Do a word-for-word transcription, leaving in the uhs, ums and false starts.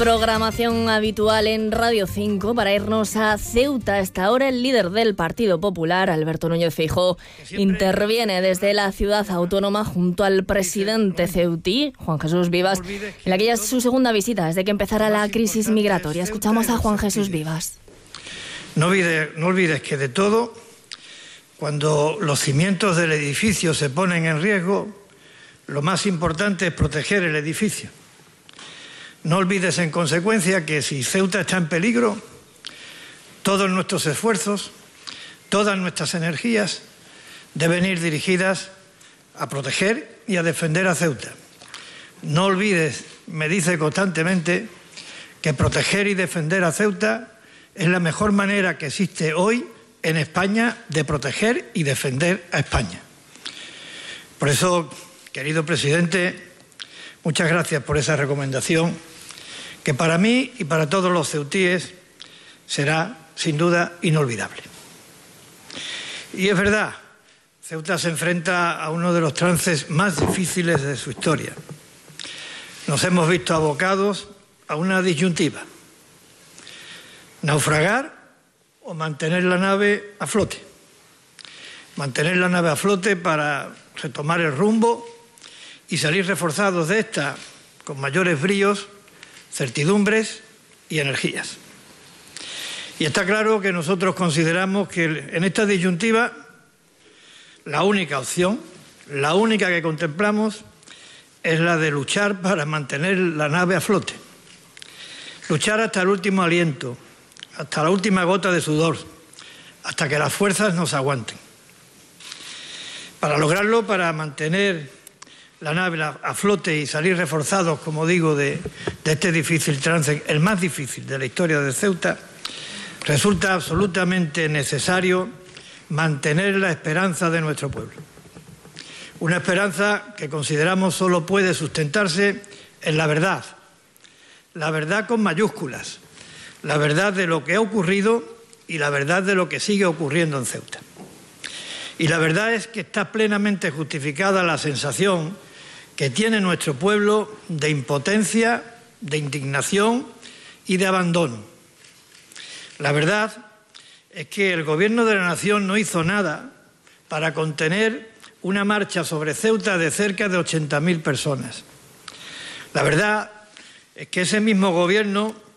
programación habitual en Radio cinco para irnos a Ceuta. A esta hora el líder del Partido Popular, Alberto Núñez Feijóo, interviene desde la ciudad autónoma junto al presidente ceutí, Juan Jesús Vivas, en la que ya es su segunda visita desde que empezara la crisis migratoria. Escuchamos a Juan Jesús Vivas. No olvides, no olvides que de todo, cuando los cimientos del edificio se ponen en riesgo, lo más importante es proteger el edificio. No olvides, en consecuencia, que si Ceuta está en peligro, todos nuestros esfuerzos, todas nuestras energías deben ir dirigidas a proteger y a defender a Ceuta. No olvides, me dice constantemente, que proteger y defender a Ceuta es la mejor manera que existe hoy en España de proteger y defender a España. Por eso, querido presidente, muchas gracias por esa recomendación, que para mí y para todos los ceutíes será, sin duda, inolvidable. Y es verdad, Ceuta se enfrenta a uno de los trances más difíciles de su historia. Nos hemos visto abocados a una disyuntiva: naufragar o mantener la nave a flote. Mantener la nave a flote para retomar el rumbo y salir reforzados de esta con mayores bríos, certidumbres y energías. Y está claro que nosotros consideramos que en esta disyuntiva la única opción, la única que contemplamos, es la de luchar para mantener la nave a flote. Luchar hasta el último aliento, hasta la última gota de sudor, hasta que las fuerzas nos aguanten. Para lograrlo, para mantener la nave a flote y salir reforzados, como digo, de, de este difícil trance, el más difícil de la historia de Ceuta, resulta absolutamente necesario mantener la esperanza de nuestro pueblo. Una esperanza que consideramos solo puede sustentarse en la verdad, la verdad con mayúsculas, la verdad de lo que ha ocurrido y la verdad de lo que sigue ocurriendo en Ceuta. Y la verdad es que está plenamente justificada la sensación que tiene nuestro pueblo de impotencia, de indignación y de abandono. La verdad es que el Gobierno de la Nación no hizo nada para contener una marcha sobre Ceuta de cerca de ochenta mil personas. La verdad es que ese mismo Gobierno